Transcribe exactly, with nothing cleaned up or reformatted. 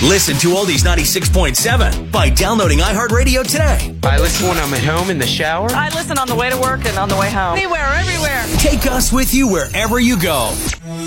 Listen to Oldies ninety-six point seven by downloading iHeartRadio today. I listen when I'm at home in the shower. I listen on the way to work and on the way home. Anywhere, everywhere. Take us with you wherever you go.